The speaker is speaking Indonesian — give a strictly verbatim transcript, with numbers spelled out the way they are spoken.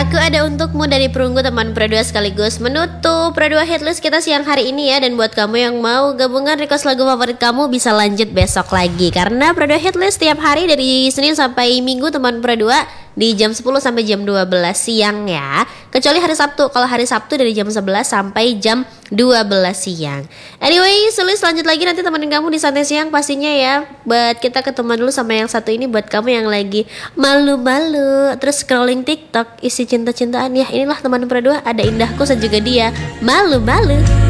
Aku ada untukmu dari Perunggu teman Pro dua sekaligus menutup Pro dua Hitlist kita siang hari ini ya. Dan buat kamu yang mau gabungan request lagu favorit kamu bisa lanjut besok lagi. Karena Pro dua Hitlist setiap hari dari Senin sampai Minggu teman Pro dua di jam sepuluh sampai jam dua belas siang ya. Kecuali hari Sabtu. Kalau hari Sabtu dari jam sebelas sampai jam dua belas siang. Anyway, Sulis lanjut lagi nanti temenin kamu di santai siang pastinya ya. Buat kita ketemu dulu sama yang satu ini buat kamu yang lagi malu-malu terus scrolling TikTok isi cinta-cintaan ya. Inilah teman Pro dua, ada Indahku dan juga dia malu-malu.